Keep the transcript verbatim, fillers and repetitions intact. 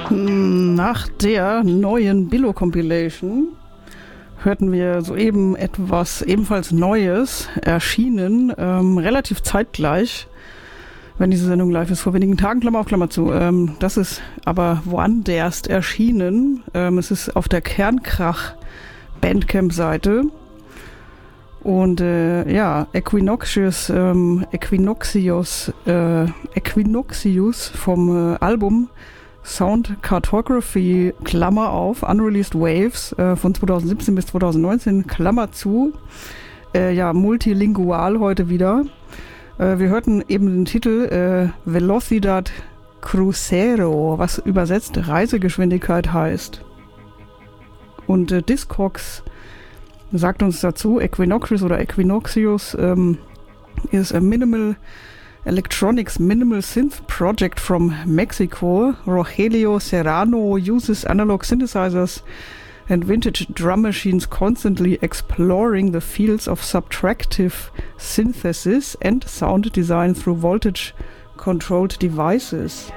Nach der neuen Billo-Compilation hörten wir soeben etwas ebenfalls Neues, erschienen, ähm, relativ zeitgleich, wenn diese Sendung live ist, vor wenigen Tagen, Klammer auf Klammer zu. Ähm, das ist aber woanders erschienen. Ähm, es ist auf der Kernkrach Bandcamp-Seite. Und äh, ja, Equinoxius, ähm, Equinoxius, äh, Equinoxius vom äh, Album Sound Cartography, Klammer auf, Unreleased Waves äh, von zweitausendsiebzehn bis zweitausendneunzehn, Klammer zu. Äh, ja, multilingual heute wieder. Äh, wir hörten eben den Titel äh, Velocidad Crucero, was übersetzt Reisegeschwindigkeit heißt. Und äh, Discogs sagt uns dazu, Equinoxius oder Equinoxius ähm, ist a minimal electronics minimal synth project from Mexico. Rogelio Serrano uses analog synthesizers and vintage drum machines, constantly exploring the fields of subtractive synthesis and sound design through voltage controlled devices.